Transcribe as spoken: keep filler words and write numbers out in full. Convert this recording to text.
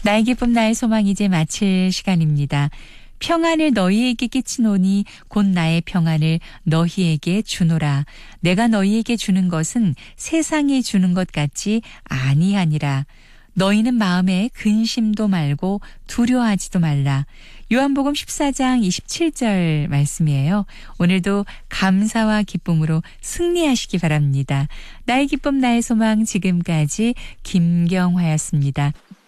나의 기쁨 나의 소망 이제 마칠 시간입니다. 평안을 너희에게 끼치노니 곧 나의 평안을 너희에게 주노라. 내가 너희에게 주는 것은 세상이 주는 것 같지 아니하니라. 너희는 마음에 근심도 말고 두려워하지도 말라. 요한복음 십사 장 이십칠 절 말씀이에요. 오늘도 감사와 기쁨으로 승리하시기 바랍니다. 나의 기쁨 나의 소망 지금까지 김경화였습니다.